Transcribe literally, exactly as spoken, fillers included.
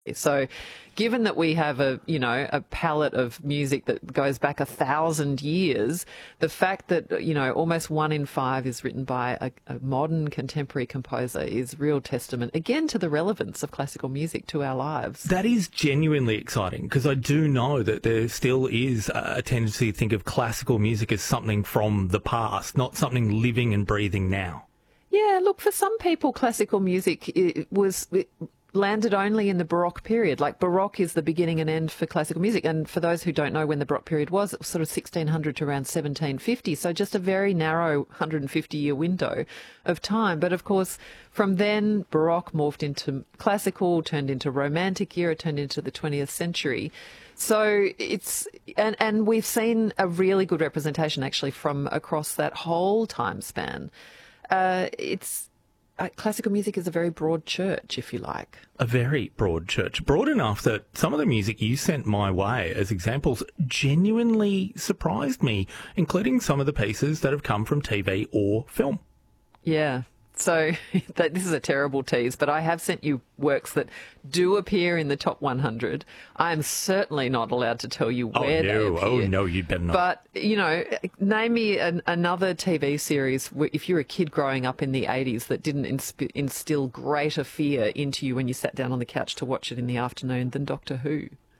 So given that we have a, you know, a palette of music that goes back a thousand years, the fact that, you know, almost one in five is written by a, a modern contemporary composer is real testament, again, to the relevance of classical music to our lives. That is genuinely exciting, because I do know that there still is a tendency to think of classical music as something from the past, not something living and breathing now. Yeah, look, for some people, classical music it was... It, landed only in the Baroque period. Like, Baroque is the beginning and end for classical music. And for those who don't know when the Baroque period was, it was sort of sixteen hundred to around seventeen fifty. So just a very narrow one hundred fifty year window of time. But of course, from then, Baroque morphed into classical, turned into Romantic era, turned into the twentieth century. So it's, and, and we've seen a really good representation actually from across that whole time span. Uh, it's, Uh, classical music is a very broad church, if you like. A very broad church. Broad enough that some of the music you sent my way as examples genuinely surprised me, including some of the pieces that have come from T V or film. Yeah. So that, this is a terrible tease, but I have sent you works that do appear in the top one hundred. I am certainly not allowed to tell you where oh, no. they appear. Oh, no, you better not. But, you know, name me an, another T V series where, if you're a kid growing up in the eighties, that didn't insp- instill greater fear into you when you sat down on the couch to watch it in the afternoon than Doctor Who.